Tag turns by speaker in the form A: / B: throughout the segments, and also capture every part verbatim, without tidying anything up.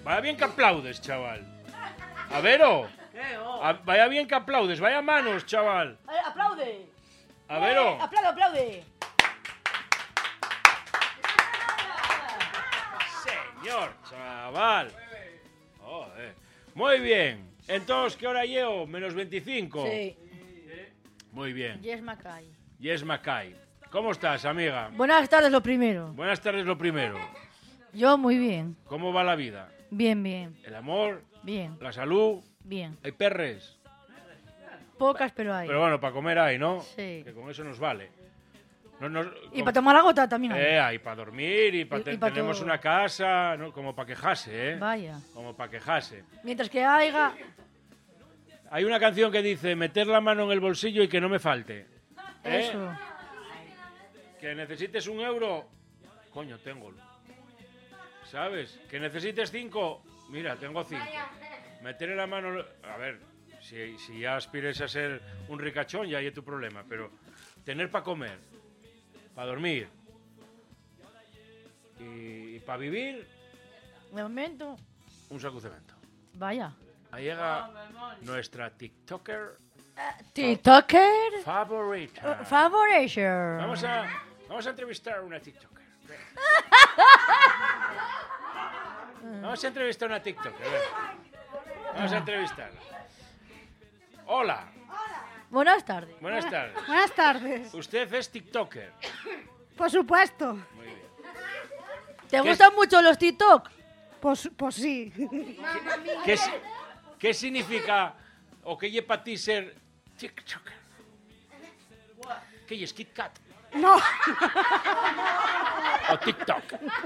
A: Vaya bien que aplaudes, chaval. A Vero. A, vaya bien que aplaudes, vaya manos, chaval.
B: A ver, aplaude.
A: A Vero.
B: Eh, aplaude, aplaude.
A: Señor, chaval. Joder. Muy bien. Entonces, ¿qué hora llevo? Menos veinticinco.
B: Sí.
A: Muy bien.
B: Yes Mackay.
A: Yes Mackay. ¿Cómo estás, amiga?
B: Buenas tardes, lo primero.
A: Buenas tardes, lo primero.
B: Yo muy bien.
A: ¿Cómo va la vida?
B: Bien, bien.
A: ¿El amor?
B: Bien.
A: ¿La salud?
B: Bien.
A: ¿Hay perres?
B: Pocas, pero hay.
A: Pero bueno, para comer hay, ¿no?
B: Sí.
A: Que con eso nos vale. No, no,
B: Y para tomar la gota también hay.
A: Eh, hay para dormir y, pa
B: Y-
A: te
B: y pa
A: tenemos
B: todo.
A: una casa, ¿no? Como para quejarse, ¿eh?
B: Vaya.
A: Como para quejarse.
B: Mientras que haya...
A: Hay una canción que dice meter la mano en el bolsillo y que no me falte. ¿Eh?
B: Eso.
A: Que necesites un euro, coño, tengo. ¿Sabes? Que necesites cinco, mira, tengo cinco. Meter en la mano, a ver, si, si ya aspires a ser un ricachón, ya hay tu problema, pero tener para comer, para dormir y, y para vivir,
B: De momento...
A: un saco de cemento.
B: Vaya.
A: Ahí llega nuestra TikToker
B: TikToker.
A: favorita.
B: Favoration.
A: Vamos a, vamos a entrevistar a una TikToker. Ven. Vamos a entrevistar a una TikToker. Ven. Vamos a entrevistarla. Hola.
B: Buenas tardes.
A: Buenas tardes.
C: Buenas tardes.
A: Usted es TikToker.
C: Por supuesto.
A: Muy bien.
B: ¿Te
A: ¿Qué
B: gustan mucho los TikTok?
C: Pues, pues sí.
A: ¿Qué, si- qué significa o qué lleva para ti ser TikToker? ¿Qué es Kit Kat?
C: No.
A: ¿O TikTok?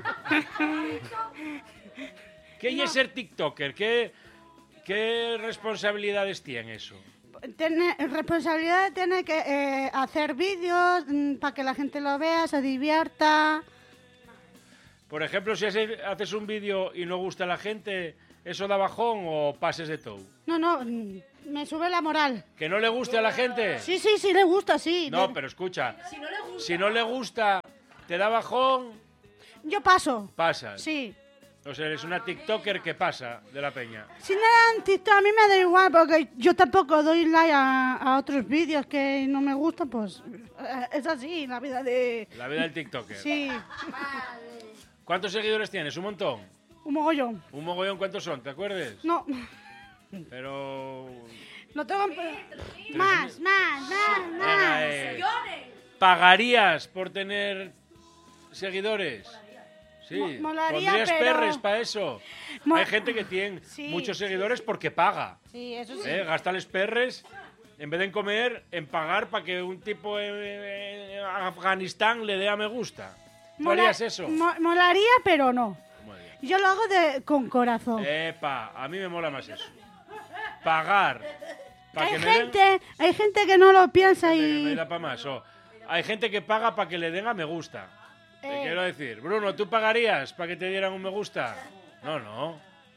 A: ¿Qué es ser TikToker? ¿Qué, qué responsabilidades tiene eso?
C: Tiene responsabilidad de tener que eh, hacer vídeos mm, para que la gente lo vea, se divierta.
A: Por ejemplo, si haces haces un vídeo y no gusta a la gente, ¿eso da bajón o pases de todo?
C: No, no, mm, me sube la moral.
A: ¿Que no le guste a la gente?
C: Sí, sí, sí le gusta, sí.
A: No,
C: De-
A: pero escucha, si no le gusta, te da bajón,
C: Yo paso.
A: pasas.
C: Sí.
A: O sea, eres una TikToker que pasa de la peña.
C: Si no dan TikTok, a mí me da igual, porque yo tampoco doy like a, a otros vídeos que no me gustan, pues eh, es así, la vida de...
A: La vida del TikToker.
C: Sí,
A: ¿Cuántos seguidores tienes? ¿Un montón?
C: un mogollón.
A: ¿Un mogollón cuántos son? ¿Te acuerdas?
C: No,
A: Pero...
C: no tengo... Más, más, más,
A: Venga,
C: más.
A: eh, ¿pagarías por tener seguidores? Sí.
C: Mo- molaría,
A: ¿Pondrías
C: pero-
A: perres para eso?
C: Mo-
A: Hay gente que tiene
C: Sí,
A: muchos
C: sí,
A: seguidores porque paga.
C: Sí, eso sí.
A: ¿Eh? Gastales perres en vez de en comer, en pagar para que un tipo en, en Afganistán le dé a me gusta. ¿Tú
C: Mola-
A: harías eso?
C: mo- molaría, pero no.
A: Muy bien.
C: Yo lo hago de, con corazón.
A: Epa, a mí me mola más eso. Pagar. Para
C: hay
A: que me den...
C: gente, hay gente que no lo piensa
A: Me,
C: y...
A: me da pa' más. O, hay gente que paga para que le den a me gusta. Te
C: Eh.
A: quiero decir, Bruno, ¿tú pagarías para que te dieran un me gusta? No, no.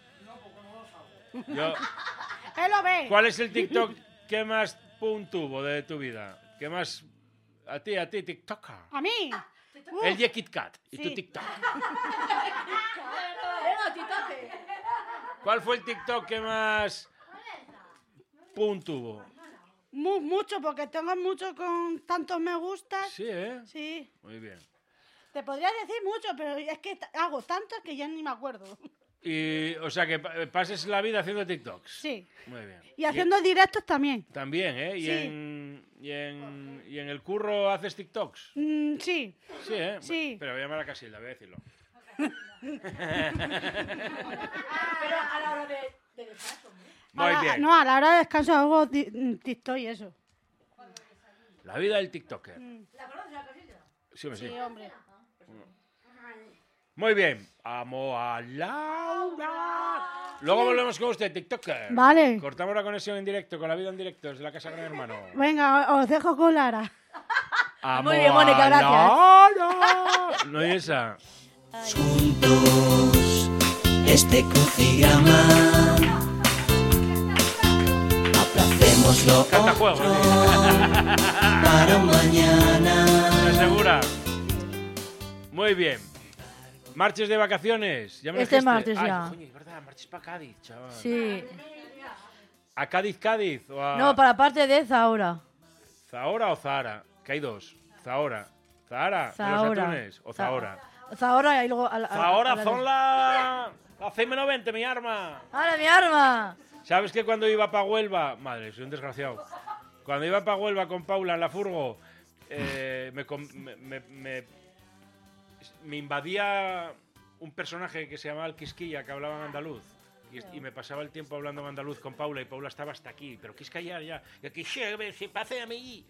A: Yo,
C: Él lo ve.
A: ¿cuál es el TikTok que más pum tuvo de tu vida? ¿Qué más? A ti, a ti, TikToker.
C: A mí. Uf,
A: El de Kit Kat y tu
C: Sí.
A: TikTok. ¿Cuál fue el TikTok que más pum tuvo?
C: mu- mucho, porque tengo mucho con tantos me gustas.
A: Sí, ¿eh?
C: Sí.
A: Muy bien.
C: Te podría decir mucho, pero es que t- hago tantos que ya ni me acuerdo.
A: Y, o sea, que pa- pases la vida haciendo TikToks.
C: Sí.
A: Muy bien.
C: Y haciendo directos también.
A: También, ¿eh? Y,
C: Sí.
A: en, y, en, ¿Y en el curro haces TikToks?
C: Mm, sí.
A: Sí, ¿eh?
C: Sí.
A: Pero voy a llamar a Casilda, voy a decirlo.
B: Pero a la hora de, de descanso, ¿no?
A: Muy
C: A la-
A: bien.
C: No, a la hora de descanso hago ti- mm, TikTok y eso.
A: La vida del TikToker.
B: ¿La conoces la casilla?
A: Sí, hombre, sí.
C: Sí, hombre.
A: Muy bien. Amo a Laura. Luego volvemos con usted, TikToker.
C: Vale.
A: Cortamos la conexión en directo con la vida en directo desde la casa Gran Hermano.
C: Venga, os dejo con Lara.
A: Amo
B: Muy bien, Mónica,
A: a
B: gracias.
A: Laura. No hay esa.
D: Juntos este crucigrama aplacemos lo
A: Canta juego,
D: otro
A: ¿eh?
D: para un mañana.
A: ¿Estás segura? Muy bien. ¿Marches de vacaciones? ¿Ya me
E: Este
A: dijiste?
E: martes
A: Ay,
E: ya.
A: coño, es verdad, marches para Cádiz, chaval.
E: Sí.
A: ¿A Cádiz, Cádiz? O a...
E: No, para la parte de Zahora.
A: ¿Zahora o Zahara? Que hay dos. Zahora. ¿Zahara? ¿De los
E: Zahora.
A: atunes? ¿O Zahora?
E: Zahora y luego... A la, a la-
A: Zahora
E: a la-
A: son la... La C M noventa, mi arma.
E: ¡Ahora mi arma!
A: ¿Sabes que cuando iba para Huelva... Madre, soy un desgraciado. Cuando iba para Huelva con Paula en la furgo, eh, me, com- me, me, me- me invadía un personaje que se llamaba el Quisquilla, que hablaba en andaluz. Y, y me pasaba el tiempo hablando en andaluz con Paula, y Paula estaba hasta aquí. Pero Quisquilla ya. Y aquí, se pase a mí.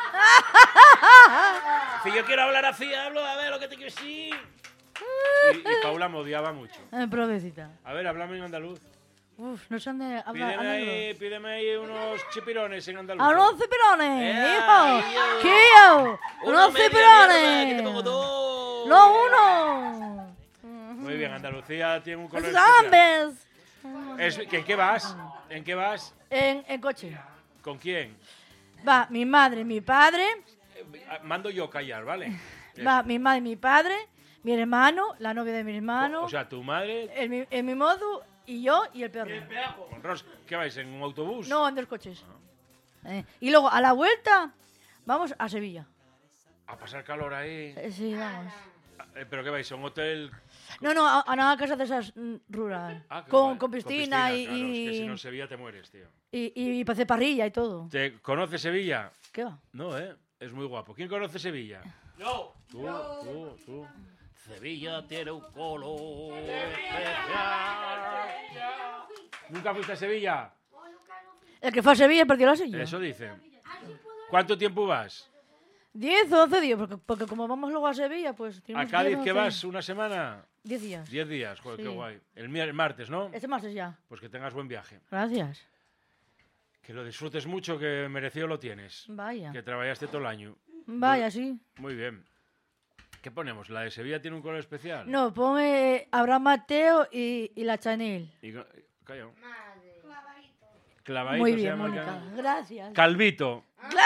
A: Si yo quiero hablar así, hablo, a ver lo que te quiero decir. Y, y Paula me odiaba mucho.
E: Eh, provecita.
A: A ver, háblame en andaluz.
E: Uf, no sé dónde habla.
A: Pídeme
E: habla
A: ahí, pídeme ahí unos chipirones en andaluz.
E: ¡A unos cipirones,
A: ¡Ea,
E: hijo!
A: hijo!
E: ¿Qué yo?
A: Una
E: ¡Unos
A: media mierda, que te
E: cipirones!
A: pongo dos.
E: ¡No uno!
A: Muy bien, Andalucía tiene un color
E: ¡Los
A: especial.
E: hombres!
A: Es- ¿En qué vas? ¿En qué vas?
E: En, en coche.
A: ¿Con quién?
E: Va mi madre, mi padre.
A: Eh, Mando yo callar, ¿vale?
E: Va mi madre, mi padre, mi hermano, la novia de mi hermano,
A: O sea, tu madre...
E: el, mi- el mimoso y yo y el perro.
A: Con Ros, ¿qué vais? ¿En un autobús?
E: No, en dos coches. Eh, y luego, a la vuelta, vamos a Sevilla.
A: A pasar calor ahí.
E: Eh, sí, vamos.
A: Eh, ¿Pero qué vais? ¿A un hotel?
E: No, no, a, a una casa de esas mm, rural.
A: Ah, qué
E: con,
A: guay.
E: con piscina, y,
A: claro, es que si
E: y,
A: no en Sevilla te mueres, tío.
E: y, y, y para hacer parrilla y todo.
A: ¿Te conoces Sevilla?
E: ¿Qué va?
A: No, ¿eh? Es muy guapo. ¿Quién conoce Sevilla? Yo. Tú, tú, tú. Sevilla tiene un color especial. ¿Nunca fuiste a Sevilla?
E: El que fue a Sevilla perdió la silla.
A: Eso dicen. ¿Cuánto tiempo vas?
E: diez o once días, porque, porque como vamos luego a Sevilla, pues...
A: ¿A
E: tenemos
A: Cádiz
E: diez,
A: que
E: once.
A: vas una semana?
E: diez días.
A: Diez días, joder, qué
E: Sí.
A: guay. El, mier- el martes, ¿no?
E: Este martes ya.
A: Pues que tengas buen viaje.
E: Gracias.
A: Que lo disfrutes mucho, que merecido lo tienes.
E: Vaya.
A: Que trabajaste todo el año.
E: Vaya, sí.
A: Muy bien. ¿Qué ponemos? ¿La de Sevilla tiene un color especial?
E: No, ponme Abraham Mateo y, y la Chanel.
A: Y, co- calla. Clavadito.
E: Muy
A: se
E: bien,
A: llama el
E: Mónica.
A: can-
E: Gracias.
A: Calvito.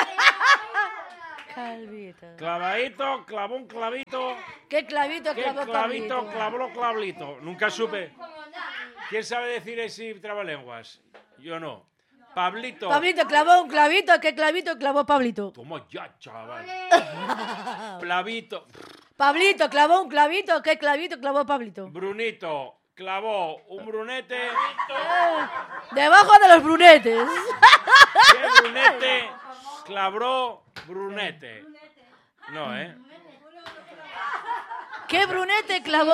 E: Calvito.
A: Clavadito, clavó un clavito.
E: ¿Qué clavito
A: ¿Qué
E: clavó
A: clavito,
E: Pablito?
A: clavó clavito? Nunca supe. ¿Quién sabe decir ese trabalenguas? Yo no. Pablito.
E: Pablito clavó un clavito. ¿Qué clavito clavó Pablito?
A: Toma ya, chaval. Plavito.
E: Pablito clavó un clavito. ¿Qué clavito clavó Pablito?
A: Brunito. Clavó un brunete.
E: Debajo de los brunetes.
A: ¿Qué brunete? Clabró brunete. No, ¿eh?
E: ¿Qué brunete clavó